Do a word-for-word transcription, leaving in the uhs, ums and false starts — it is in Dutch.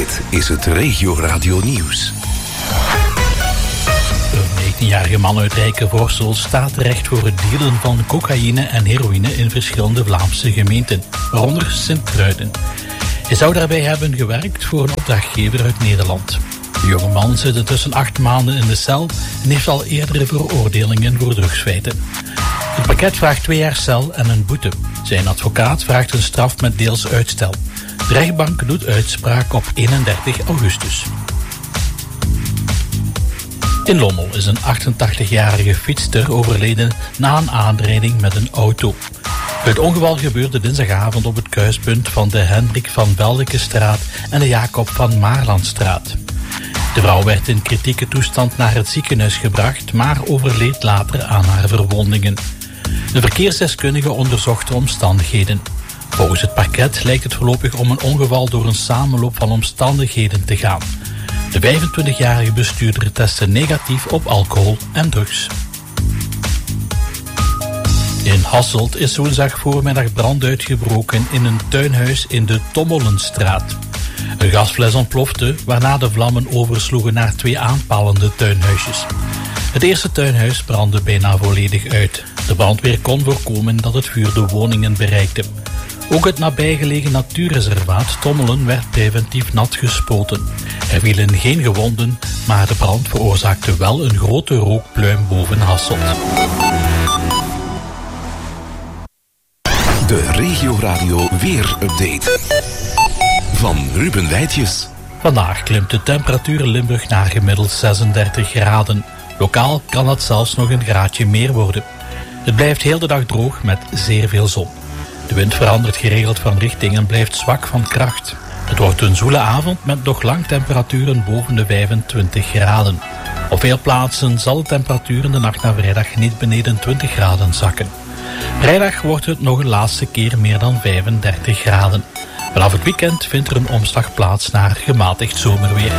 Dit is het Regio Radio Nieuws. Een negentienjarige man uit Rijkenvorsel staat terecht voor het dealen van cocaïne en heroïne in verschillende Vlaamse gemeenten, waaronder Sint-Truiden. Hij zou daarbij hebben gewerkt voor een opdrachtgever uit Nederland. De jonge man zit intussen acht maanden in de cel en heeft al eerdere veroordelingen voor drugsfeiten. Het pakket vraagt twee jaar cel en een boete. Zijn advocaat vraagt een straf met deels uitstel. De rechtbank doet uitspraak op eenendertig augustus. In Lommel is een achtentachtigjarige fietster overleden na een aanrijding met een auto. Het ongeval gebeurde dinsdagavond op het kruispunt van de Hendrik van Beldekestraat en de Jacob van Maarlandstraat. De vrouw werd in kritieke toestand naar het ziekenhuis gebracht, maar overleed later aan haar verwondingen. De verkeersdeskundige onderzocht de omstandigheden. Volgens het parket lijkt het voorlopig om een ongeval door een samenloop van omstandigheden te gaan. De vijfentwintigjarige bestuurder testte negatief op alcohol en drugs. In Hasselt is woensdag voormiddag brand uitgebroken in een tuinhuis in de Tommelenstraat. Een gasfles ontplofte, waarna de vlammen oversloegen naar twee aanpalende tuinhuisjes. Het eerste tuinhuis brandde bijna volledig uit. De brandweer kon voorkomen dat het vuur de woningen bereikte. Ook het nabijgelegen natuurreservaat Tommelen werd preventief nat gespoten. Er vielen geen gewonden, maar de brand veroorzaakte wel een grote rookpluim boven Hasselt. De Regio Radio Weer-update van Ruben Wijtjes. Vandaag klimt de temperatuur in Limburg naar gemiddeld zesendertig graden. Lokaal kan het zelfs nog een graadje meer worden. Het blijft heel de dag droog met zeer veel zon. De wind verandert geregeld van richting en blijft zwak van kracht. Het wordt een zoele avond met nog lang temperaturen boven de vijfentwintig graden. Op veel plaatsen zal de temperatuur in de nacht naar vrijdag niet beneden twintig graden zakken. Vrijdag wordt het nog een laatste keer meer dan vijfendertig graden. Vanaf het weekend vindt er een omslag plaats naar gematigd zomerweer.